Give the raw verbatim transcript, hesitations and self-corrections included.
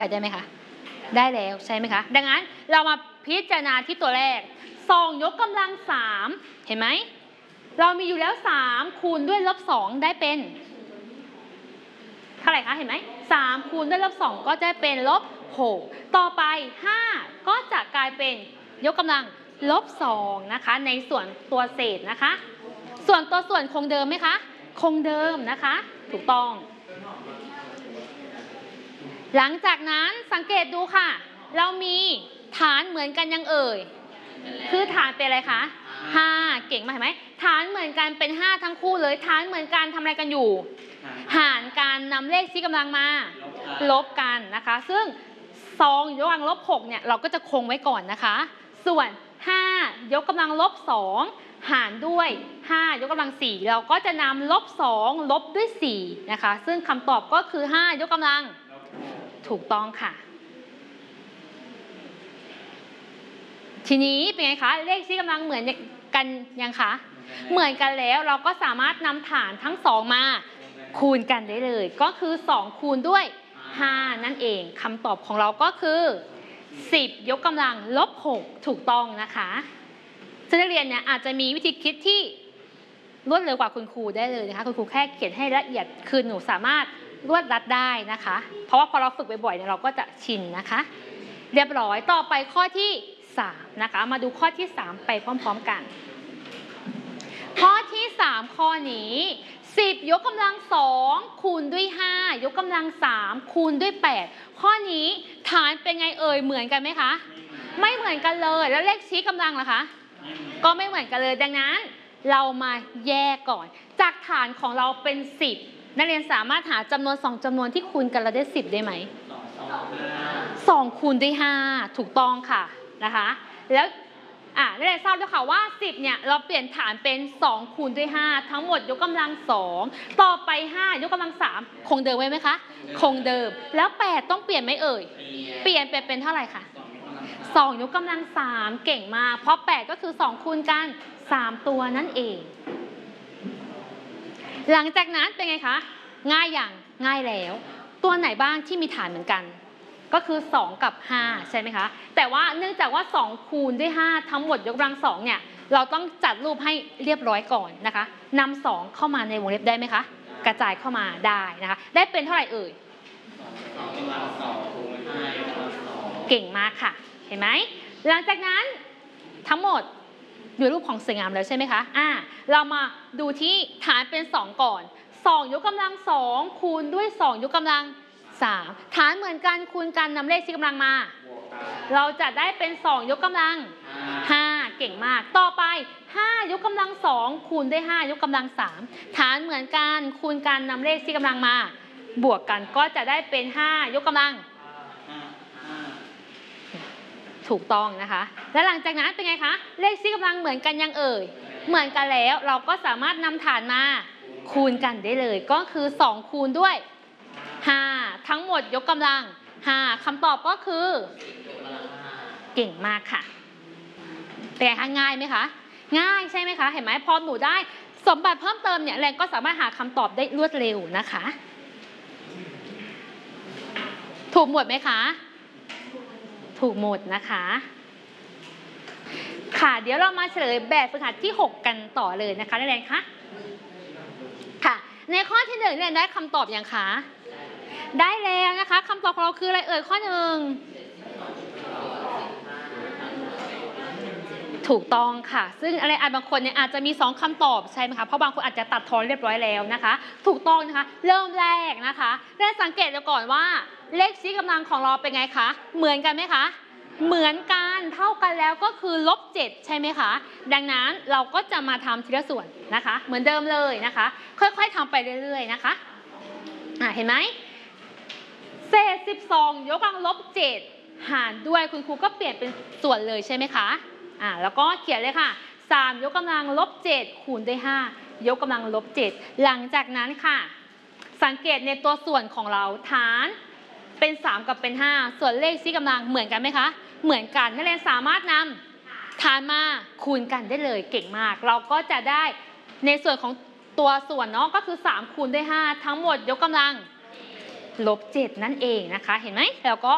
ได้ไหมคะได้แล้วใช่ไหมคะดังนั้นเรามาพิจารณาที่ตัวแรกสองยกกำลังสามเห็นไหมเรามีอยู่แล้วสามคูณด้วยลบสองได้เป็นเท่าไหร่คะเห็นไหมสามคูณด้วยลบสองก็จะเป็นลบหกต่อไปห้าก็จะกลายเป็นยกกำลังลบสองนะคะในส่วนตัวเศษนะคะส่วนตัวส่วนคงเดิมไหมคะคงเดิมนะคะถูกต้องหลังจากนั้นสังเกตดูค่ะเรามีฐานเหมือนกันยังเอ่ยคือฐานเป็นอะไรคะห้าเก่งมากเห็นไหมฐานเหมือนกันเป็นห้าทั้งคู่เลยฐานเหมือนกันทำอะไรกันอยู่หารการนำเลขชี้กำลังมาลบกันนะคะซึ่งสองยกกำลังลบหกเนี่ยเราก็จะคงไว้ก่อนนะคะส่วนห้ายกกำลังลบสองหารด้วยห้ายกกำลังสี่เราก็จะนำลบสองลบด้วยสี่นะคะซึ่งคำตอบก็คือห้ายกกำลังถูกต้องค่ะทีนี้เป็นไงคะเลขชี้กำลังเหมือนกันยังคะเหมือนกันแล้วเราก็สามารถนำฐานทั้งสองมาคูณกันได้เลยก็คือสองคูณด้วยห้านั่นเองคำตอบของเราก็คือสิบยกกำลังลบหกถูกต้องนะคะซึ่งนักเรียนเนี่ยอาจจะมีวิธีคิดที่รวดเร็วกว่าคุณครูได้เลยนะคะคุณครูแค่เขียนให้ละเอียดคือหนูสามารถรวดรัดได้นะคะเพราะว่าพอเราฝึกบ่อยๆเนี่ยเราก็จะชินนะคะเรียบร้อยต่อไปข้อที่สามนะคะมาดูข้อที่สามไปพร้อมๆกันข้อที่สามข้อนี้สิบยกกำลังสองคูณด้วยห้ายกกำลังสามคูณด้วยแปดข้อนี้ฐานเป็นไงเอ่ยเหมือนกันไหมคะไม่เหมือนกันเลยแล้วเลขชี้กำลังล่ะคะก็ไม่เหมือนกันเลยดังนั้นเรามาแยกก่อนจากฐานของเราเป็นสิบนักเรียนสามารถหาจำนวนสองจำนวนที่คูณกันแล้วได้สิบได้ไหมสองคูณด้วยห้าถูกต้องค่ะนะคะแล้วอ่ะนักเรียนทราบด้วยค่ะว่าสิบเนี่ยเราเปลี่ยนฐานเป็นสองคูณด้วยห้าทั้งหมดยกกำลังสองต่อไปห้ายกกำลังสามคงเดิมไว้ไหมคะคงเดิมแล้วแปดต้องเปลี่ยนไหมเอ่ยเปลี่ยนเป็นเป็นเท่าไหร่คะสองยกกำลังสามเก่งมากเพราะแปดก็คือสองคูณกันสามตัวนั่นเองหลังจากนั้นเป็นไงคะง่ายอย่างง่ายแล้วตัวไหนบ้างที่มีฐานเหมือนกันก็คือสองกับห้าใช่ไหมคะแต่ว่าเนื่องจากว่าสองคูณด้วยห้าทั้งหมดยกกำลังสองเนี่ยเราต้องจัดรูปให้เรียบร้อยก่อนนะคะนำสองเข้ามาในวงเล็บได้ไหมคะกระจายเข้ามาได้นะคะได้เป็นเท่าไหร่เอ่ยเก่งมากค่ะเห็นไหมหลังจากนั้นทั้งหมดอยู่รูปของสวยงามแล้วใช่ไหมคะอ่าเรามาดูที่ฐานเป็นสองก่อนสองยกกำลังสองคูณด้วยสองยกกำลังสามฐานเหมือนกันคูณกันนำเลขชี้กำลังมาเราจะได้เป็นสองยกกำลังห้าเก่งมากต่อไปห้ายกกำลังสองคูณด้วยห้ายกกำลังสามฐานเหมือนกันคูณกันนำเลขชี้กำลังมาบวกกันก็จะได้เป็นห้ายกกำลังถูกต้องนะคะและหลังจากนั้นเป็นไงคะเลขชี้กำลังเหมือนกันยังเอ่ยเหมือนกันแล้วเราก็สามารถนำฐานมาคูณกันได้เลยก็คือสองคูณด้วยห้าทั้งหมดยกกำลังห้าคำตอบก็คือเก่งมากค่ะเป็นไงคะง่ายไหมคะง่ายใช่ไหมคะเห็นไหมพอหนูได้สมบัติเพิ่มเติมเนี่ยแรงก็สามารถหาคำตอบได้รวดเร็วนะคะถูกหมดไหมคะถูกหมดนะคะค่ะเดี๋ยวเรามาเฉลยแบบฝึกหัดที่หกกันต่อเลยนะคะนักเรียนคะค่ะในข้อที่หนึ่งเรียนได้คำตอบยังคะได้แล้วนะคะคำตอบของเราคืออะไรเอ่ยข้อหนึ่งถูกต้องค่ะซึ่งอะไรอาจบางคนเนี่ยอาจจะมีสองคำตอบใช่ไหมคะเพราะบางคนอาจจะตัดทอนเรียบร้อยแล้วนะคะถูกต้องนะคะเริ่มแรกนะคะได้สังเกตดูก่อนว่าเลขชี้กำลังของเราเป็นไงคะเหมือนกันไหมคะเหมือนกันเท่ากันแล้วก็คือลบเจ็ดใช่ไหมคะดังนั้นเราก็จะมาทำทีละส่วนนะคะเหมือนเดิมเลยนะคะค่อยๆทำไปเรื่อยๆนะคะอ่ะเห็นไหมเศษสิบสองยกกำลังลบเจ็ดหารด้วยคุณครูก็เปลี่ยนเป็นส่วนเลยใช่ไหมคะอ่าแล้วก็เขียนเลยค่ะสามยกกำลังลบเจ็ดคูณด้วยห้ายกกำลังลบเจ็ดหลังจากนั้นค่ะสังเกตในตัวส่วนของเราฐานเป็นสามกับเป็นห้าส่วนเลขชี้กำลังเหมือนกันไหมคะเหมือนกันนักเรียนสามารถนำฐานมาคูณกันได้เลยเก่งมากเราก็จะได้ในส่วนของตัวส่วนเนาะก็คือสามคูณด้วยห้าทั้งหมดยกกำลังลบเจ็ดนั่นเองนะคะเห็นไหมแล้วก็